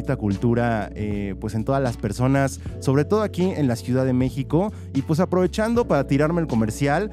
bonita cultura pues en todas las personas, sobre todo aquí en la Ciudad de México. Y pues aprovechando para tirarme el comercial,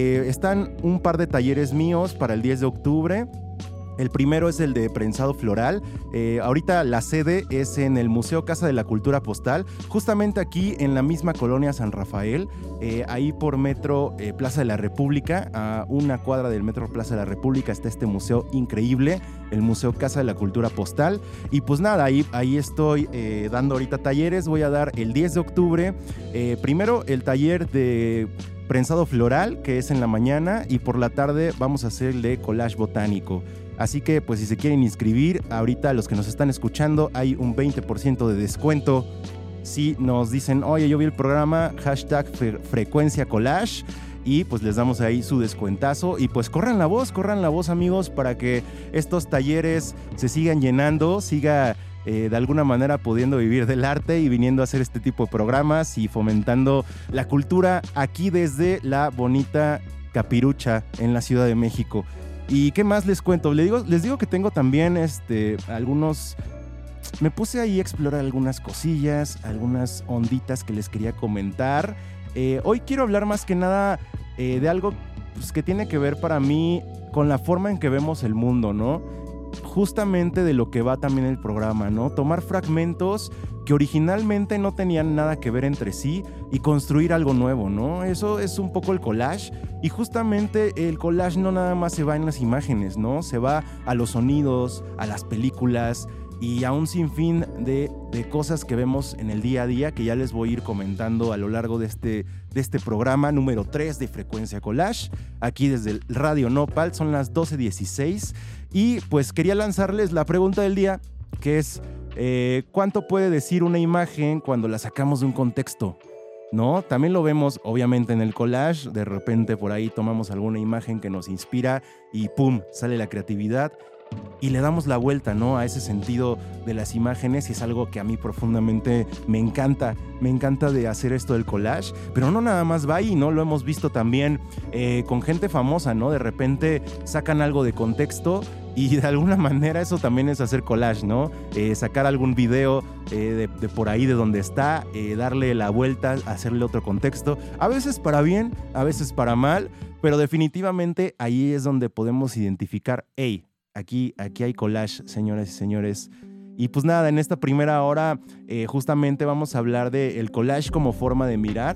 están un par de talleres míos para el 10 de octubre. El primero es el de prensado floral. Ahorita la sede es en el Museo Casa de la Cultura Postal, justamente aquí en la misma colonia San Rafael, ahí por Metro Plaza de la República, a una cuadra del Metro Plaza de la República está este museo increíble, el Museo Casa de la Cultura Postal. Y pues nada, ahí estoy dando ahorita talleres. Voy a dar el 10 de octubre, primero el taller de prensado floral, que es en la mañana, y por la tarde vamos a hacer el de collage botánico. Así que pues si se quieren inscribir, ahorita los que nos están escuchando hay un 20% de descuento. Si nos dicen, oye, yo vi el programa, hashtag frecuencia collage, y pues les damos ahí su descuentazo. Y pues corran la voz amigos, para que estos talleres se sigan llenando, siga de alguna manera pudiendo vivir del arte y viniendo a hacer este tipo de programas y fomentando la cultura aquí desde la bonita Capirucha en la Ciudad de México. ¿Y qué más les cuento? Les digo que tengo también algunos... Me puse ahí a explorar algunas cosillas, algunas onditas que les quería comentar. Hoy quiero hablar más que nada de algo pues, que tiene que ver para mí con la forma en que vemos el mundo, ¿no? Justamente de lo que va también el programa, ¿no? Tomar fragmentos que originalmente no tenían nada que ver entre sí y construir algo nuevo, ¿no? Eso es un poco el collage. Y justamente el collage no nada más se va en las imágenes, ¿no? Se va a los sonidos, a las películas y a un sinfín de cosas que vemos en el día a día, que ya les voy a ir comentando a lo largo de este programa número 3 de Frecuencia Collage, aquí desde el Radio Nopal. Son las 12:16 y pues quería lanzarles la pregunta del día, que es ¿cuánto puede decir una imagen cuando la sacamos de un contexto? ¿No? También lo vemos obviamente en el collage, de repente por ahí tomamos alguna imagen que nos inspira y ¡pum!, sale la creatividad y le damos la vuelta, ¿no?, a ese sentido de las imágenes, y es algo que a mí profundamente me encanta de hacer esto del collage. Pero no nada más va ahí, ¿no? Lo hemos visto también con gente famosa, ¿no? De repente sacan algo de contexto y de alguna manera eso también es hacer collage, ¿no? Sacar algún video de por ahí de donde está, darle la vuelta, hacerle otro contexto, a veces para bien, a veces para mal, pero definitivamente ahí es donde podemos identificar, hey, aquí hay collage, señoras y señores. Y pues nada, en esta primera hora justamente vamos a hablar del collage como forma de mirar.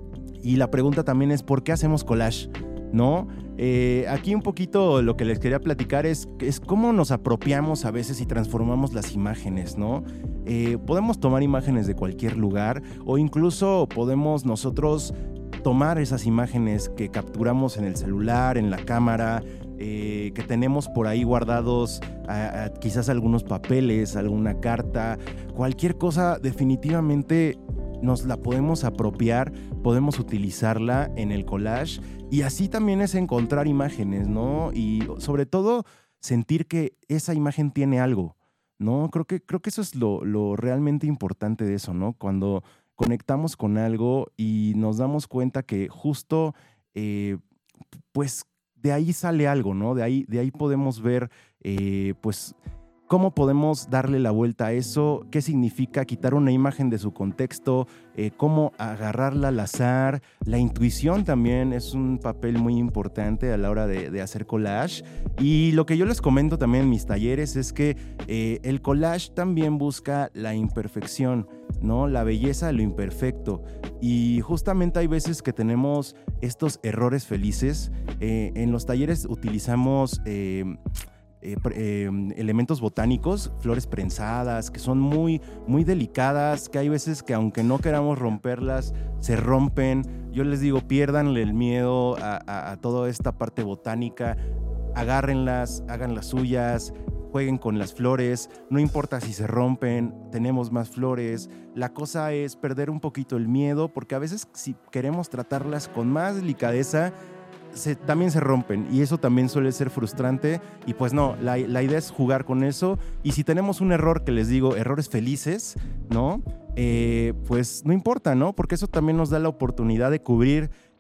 Y la pregunta también es, ¿por qué hacemos collage? ¿No? Aquí un poquito lo que les quería platicar es cómo nos apropiamos a veces y transformamos las imágenes, ¿no? Podemos tomar imágenes de cualquier lugar, o incluso podemos nosotros tomar esas imágenes que capturamos en el celular, en la cámara, que tenemos por ahí guardados, quizás algunos papeles, alguna carta, cualquier cosa. Definitivamente nos la podemos apropiar, podemos utilizarla en el collage, y así también es encontrar imágenes, ¿no? Y sobre todo sentir que esa imagen tiene algo, ¿no? Creo que eso es lo realmente importante de eso, ¿no? Cuando conectamos con algo y nos damos cuenta que justo pues de ahí sale algo, ¿no? De ahí podemos ver pues cómo podemos darle la vuelta a eso, qué significa quitar una imagen de su contexto, cómo agarrarla al azar. La intuición también es un papel muy importante a la hora de hacer collage. Y lo que yo les comento también en mis talleres es que el collage también busca la imperfección, ¿no? La belleza de lo imperfecto. Y justamente hay veces que tenemos estos errores felices. En los talleres utilizamos elementos botánicos, flores prensadas, que son muy, muy delicadas, que hay veces que aunque no queramos romperlas, se rompen. Yo les digo, piérdanle el miedo a toda esta parte botánica, agárrenlas, hagan las suyas, jueguen con las flores, no importa si se rompen, tenemos más flores. La cosa es perder un poquito el miedo, porque a veces si queremos tratarlas con más delicadeza, también se rompen, y eso también suele ser frustrante. Y pues no, la idea es jugar con eso. Y si tenemos un error, que les digo, errores felices, ¿no? Pues no importa, ¿no? Porque eso también nos da la oportunidad de cubrir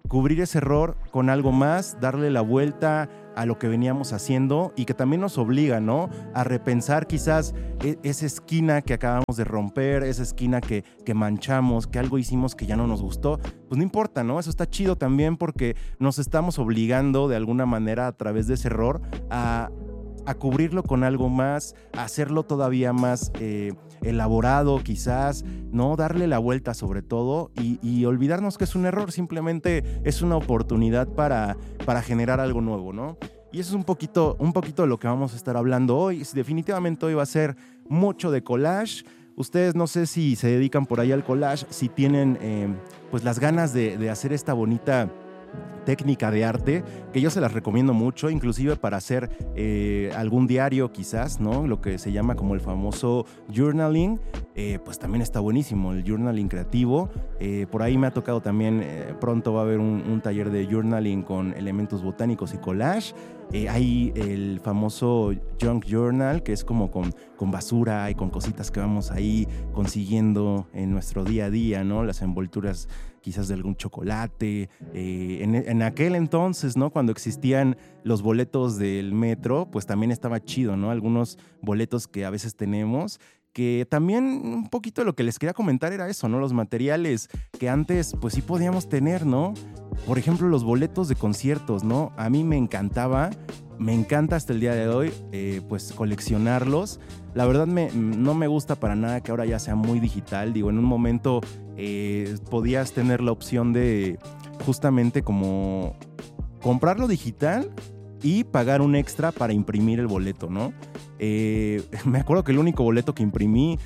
cubrir ese error con algo más, darle la vuelta a lo que veníamos haciendo y que también nos obliga, ¿no? A repensar quizás esa esquina que acabamos de romper, esa esquina que manchamos, que algo hicimos que ya no nos gustó. Pues no importa, ¿no? Eso está chido también porque nos estamos obligando de alguna manera a través de ese error a cubrirlo con algo más, a hacerlo todavía más elaborado quizás, ¿no? Darle la vuelta sobre todo y olvidarnos que es un error, simplemente es una oportunidad para generar algo nuevo, ¿no? Y eso es un poquito de lo que vamos a estar hablando hoy. Definitivamente hoy va a ser mucho de collage. Ustedes no sé si se dedican por ahí al collage, si tienen pues las ganas de hacer esta bonita técnica de arte, que yo se las recomiendo mucho, inclusive para hacer algún diario quizás, ¿no? Lo que se llama como el famoso journaling, pues también está buenísimo, el journaling creativo. Por ahí me ha tocado también, pronto va a haber un taller de journaling con elementos botánicos y collage. Hay el famoso junk journal, que es como con basura y con cositas que vamos ahí consiguiendo en nuestro día a día, ¿no? Las envolturas quizás de algún chocolate. En aquel entonces, ¿no? Cuando existían los boletos del metro, pues también estaba chido, ¿no? Algunos boletos que a veces tenemos, que también un poquito de lo que les quería comentar era eso, ¿no? Los materiales que antes pues sí podíamos tener, ¿no? Por ejemplo, los boletos de conciertos, ¿no? A mí me encanta hasta el día de hoy pues coleccionarlos. La verdad no me gusta para nada que ahora ya sea muy digital. Digo, en un momento podías tener la opción de justamente como comprarlo digital y pagar un extra para imprimir el boleto, ¿no? Me acuerdo que el único boleto que imprimí,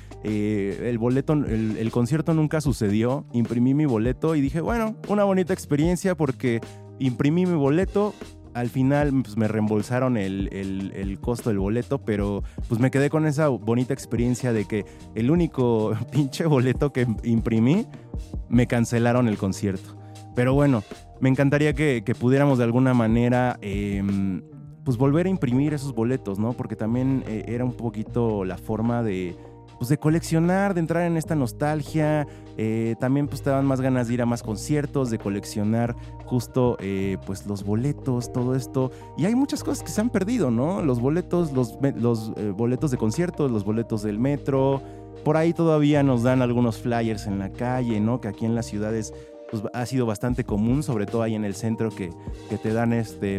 el concierto nunca sucedió. Imprimí mi boleto y dije, bueno, una bonita experiencia porque imprimí mi boleto. Al final pues, me reembolsaron el costo del boleto, pero pues me quedé con esa bonita experiencia de que el único pinche boleto que imprimí, me cancelaron el concierto. Pero bueno, me encantaría que pudiéramos de alguna manera pues volver a imprimir esos boletos, ¿no? Porque también era un poquito la forma de coleccionar, de entrar en esta nostalgia. También pues te daban más ganas de ir a más conciertos, de coleccionar justo pues los boletos, todo esto. Y hay muchas cosas que se han perdido, ¿no? Los boletos, los boletos de conciertos, los boletos del metro. Por ahí todavía nos dan algunos flyers en la calle, ¿no? Que aquí en las ciudades pues ha sido bastante común, sobre todo ahí en el centro que te dan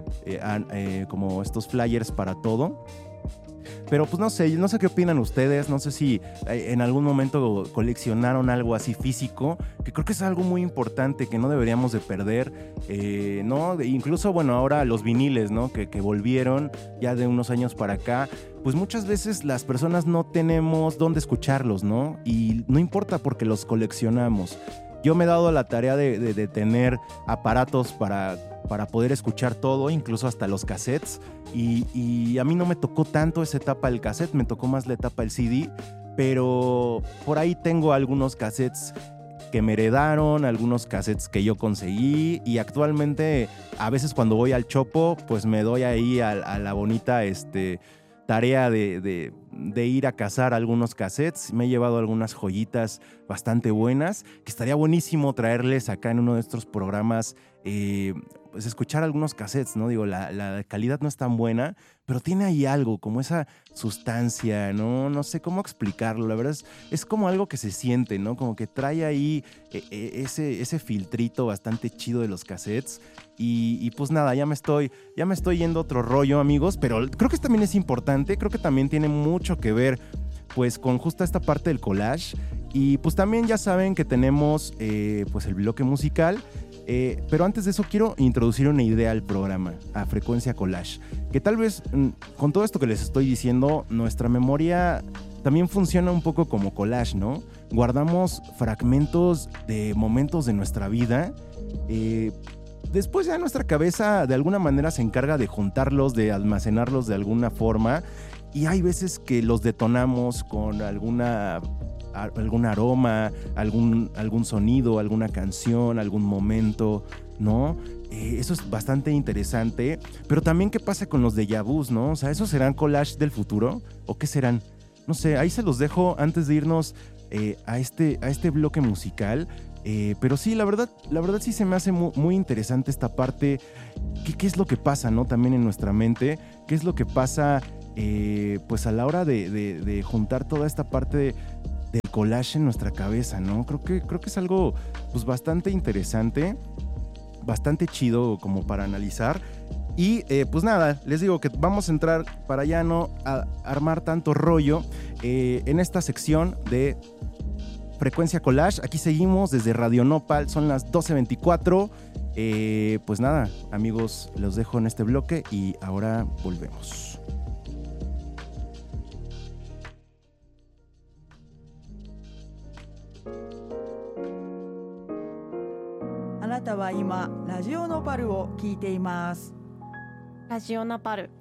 como estos flyers para todo. Pero pues no sé qué opinan ustedes, no sé si en algún momento coleccionaron algo así físico, que creo que es algo muy importante que no deberíamos de perder, ¿no? Incluso, bueno, ahora los viniles, ¿no? Que volvieron ya de unos años para acá, pues muchas veces las personas no tenemos dónde escucharlos, ¿no? Y no importa porque los coleccionamos. Yo me he dado la tarea de tener aparatos para poder escuchar todo, incluso hasta los cassettes. Y a mí no me tocó tanto esa etapa del cassette, me tocó más la etapa del CD. Pero por ahí tengo algunos cassettes que me heredaron, algunos cassettes que yo conseguí. Y actualmente, a veces cuando voy al Chopo, pues me doy ahí a la bonita tarea de ir a cazar algunos cassettes. Me he llevado algunas joyitas bastante buenas, que estaría buenísimo traerles acá en uno de estos programas, pues escuchar algunos cassettes, ¿no? Digo, la calidad no es tan buena, pero tiene ahí algo, como esa sustancia, ¿no? No sé cómo explicarlo, la verdad es como algo que se siente, ¿no? Como que trae ahí ese filtrito bastante chido de los cassettes. Y pues nada, ya me estoy yendo a otro rollo, amigos, pero creo que también es importante, creo que también tiene mucho que ver pues con justo esta parte del collage. Y pues también ya saben que tenemos pues el bloque musical. Pero antes de eso quiero introducir una idea al programa, a Frecuencia Collage, que tal vez con todo esto que les estoy diciendo, nuestra memoria también funciona un poco como collage, ¿no? Guardamos fragmentos de momentos de nuestra vida, después ya nuestra cabeza de alguna manera se encarga de juntarlos, de almacenarlos de alguna forma, y hay veces que los detonamos con algún aroma, algún sonido, alguna canción, algún momento, ¿no? Eso es bastante interesante. Pero también, ¿qué pasa con los déjà vus, no? O sea, ¿esos serán collage del futuro? ¿O qué serán? No sé, ahí se los dejo antes de irnos a este bloque musical. Pero sí, la verdad sí se me hace muy interesante esta parte. ¿Qué es lo que pasa, ¿no? También en nuestra mente. ¿Qué es lo que pasa pues a la hora de juntar toda esta parte del collage en nuestra cabeza, ¿no? Creo que es algo pues bastante interesante, bastante chido como para analizar. Y pues nada, les digo que vamos a entrar para ya no armar tanto rollo en esta sección de Frecuencia Collage. Aquí seguimos desde Radio Nopal, son las 12:24. Pues nada, amigos, los dejo en este bloque y ahora volvemos. あなたは今ラジオノパルを聞いています。 ラジオナパル